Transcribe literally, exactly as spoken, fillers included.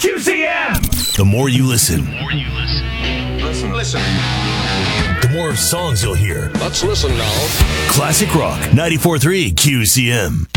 Q C M! The more you listen, The more you listen. Listen, listen. the more songs you'll hear. Let's listen now. Classic Rock ninety-four point three Q C M.